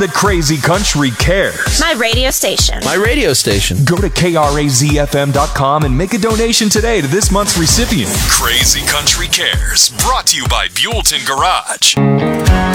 The Crazy Country cares. My radio station. My radio station. Go to KRAZFM.com and make a donation today to this month's recipient. Crazy Country Cares, brought to you by Buellton Garage.